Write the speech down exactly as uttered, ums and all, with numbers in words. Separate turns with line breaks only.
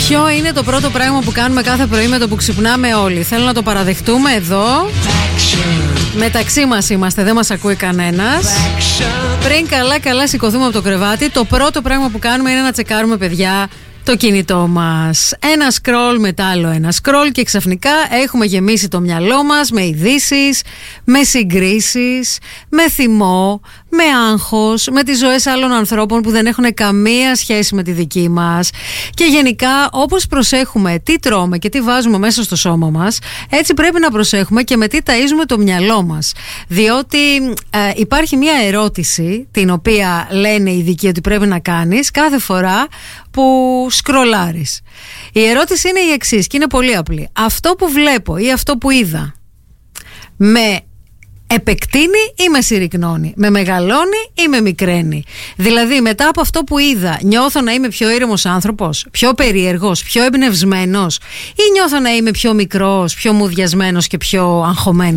Ποιο είναι το πρώτο πράγμα που κάνουμε κάθε πρωί με το που ξυπνάμε όλοι? Θέλω να το παραδεχτούμε εδώ. Μεταξύ μας είμαστε, δεν μας ακούει κανένας. Πριν καλά καλά σηκωθούμε από το κρεβάτι, το πρώτο πράγμα που κάνουμε είναι να τσεκάρουμε, παιδιά, το κινητό μας. Ένα σκρόλ μετά άλλο ένα σκρόλ και ξαφνικά έχουμε γεμίσει το μυαλό μας με ειδήσεις, με συγκρίσεις, με θυμό, με άγχος, με τις ζωές άλλων ανθρώπων που δεν έχουν καμία σχέση με τη δική μας. Και γενικά, όπως προσέχουμε τι τρώμε και τι βάζουμε μέσα στο σώμα μας, έτσι πρέπει να προσέχουμε και με τι ταΐζουμε το μυαλό μας. Διότι ε, υπάρχει μια ερώτηση την οποία λένε οι ειδικοί ότι πρέπει να κάνεις κάθε φορά που σκρολάρεις. Η ερώτηση είναι η εξής και είναι πολύ απλή. Αυτό που βλέπω ή αυτό που είδα με επεκτείνει ή με συρρυκνώνει, με μεγαλώνει ή με μικραίνει? Δηλαδή, μετά από αυτό που είδα, νιώθω να είμαι πιο ήρεμος άνθρωπος, πιο περίεργος, πιο εμπνευσμένος, ή νιώθω να είμαι πιο μικρός, πιο μουδιασμένος και πιο αγχωμένος?